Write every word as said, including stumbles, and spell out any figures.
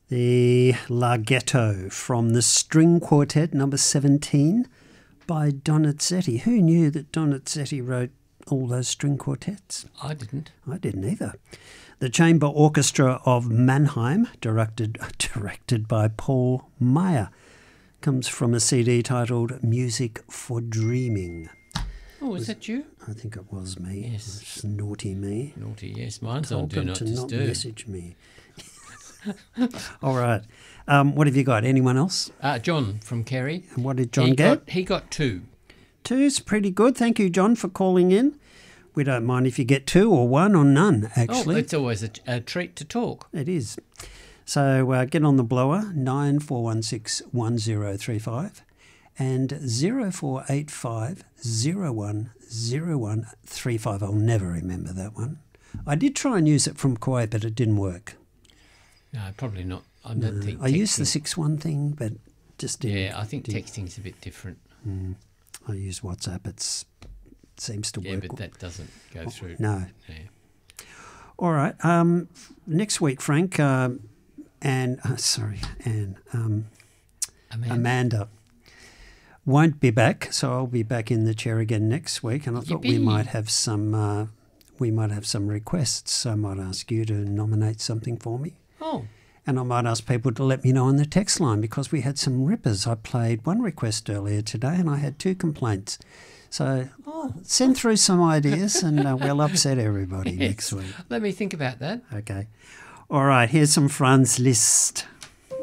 The Larghetto from the String Quartet, number seventeen, by Donizetti. Who knew that Donizetti wrote all those string quartets? I didn't. I didn't either. The Chamber Orchestra of Mannheim, directed directed by Paul Meyer, comes from a C D titled Music for Dreaming. Oh, is that you? I think it was me. Yes. It's naughty me. Naughty, yes. Mine's on Told Do them Not to not Disturb. message me. All right. Um, what have you got? Anyone else? Uh, John from Kerry. And what did John he get? Got, he got two. Two's pretty good. Thank you, John, for calling in. We don't mind if you get two or one or none, actually. Oh, it's always a, a treat to talk. It is. So uh, get on the blower, nine four one six one zero three five and zero four eight five zero one zero one three five. I'll never remember that one. I did try and use it from Kuwait, but it didn't work. No, probably not. I don't No, think I used the texting- six one thing, but just didn't. Yeah, I think didn't- texting's a bit different. Mm, I use WhatsApp. It's seems to Yeah, work. but that doesn't go through. No. Yeah. All right. Um, next week, Frank, uh, and uh, sorry, Anne, um, Amanda. Amanda won't be back, so I'll be back in the chair again next week. And I thought we Yippee. might have some, uh, we might have some requests. So I might ask you to nominate something for me, Oh, and I might ask people to let me know on the text line because we had some rippers. I played one request earlier today, and I had two complaints. So oh. send through some ideas, and uh, we'll upset everybody Yes. next week. Let me think about that. Okay. All right, here's some Franz Liszt.